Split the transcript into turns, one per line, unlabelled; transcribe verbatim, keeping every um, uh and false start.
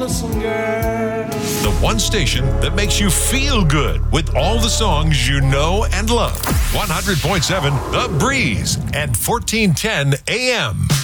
Listen, girl.
The one station that makes you feel good with all the songs you know and love. one hundred point seven The Breeze and fourteen ten A M.